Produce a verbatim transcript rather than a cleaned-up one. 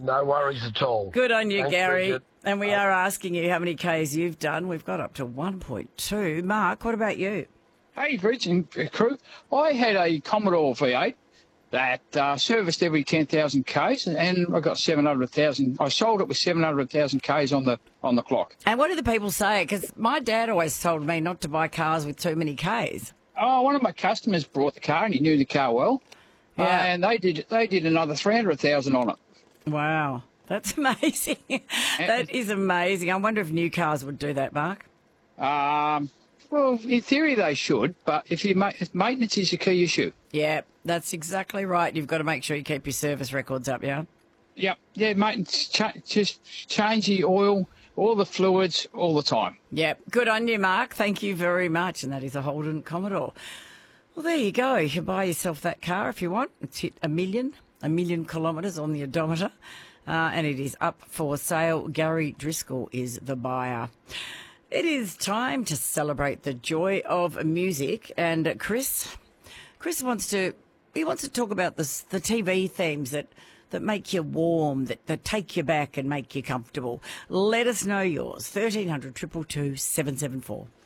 No worries at all. Good on you, Thanks, Gary. Bridget. And we Uh, are asking you how many Ks you've done. We've got up to one point two. Mark, what about you? Hey, Rich and crew. I had a Commodore V eight that uh, serviced every ten thousand Ks, and I got seven hundred thousand. I sold it with seven hundred thousand Ks on the on the clock. And what do the people say? Because my dad always told me not to buy cars with too many Ks. Oh, one of my customers brought the car, and he knew the car well. Yeah. Uh, and they did they did another three hundred thousand on it. Wow, that's amazing. That is amazing. I wonder if new cars would do that, Mark. Um, well, in theory they should, but if you ma- if maintenance is a key issue. Yeah, that's exactly right. You've got to make sure you keep your service records up, yeah? Yep, yeah, maintenance. Cha- just change the oil, all the fluids, all the time. Yeah, good on you, Mark. Thank you very much. And that is a Holden Commodore. Well, there you go. You can buy yourself that car if you want. It's hit a million, a million kilometres on the odometer, uh, and it is up for sale. Gary Driscoll is the buyer. It is time to celebrate the joy of music, and Chris, Chris wants to he wants to talk about this, the T V themes that, that make you warm, that, that take you back and make you comfortable. Let us know yours. thirteen hundred, two two two, seven seven four.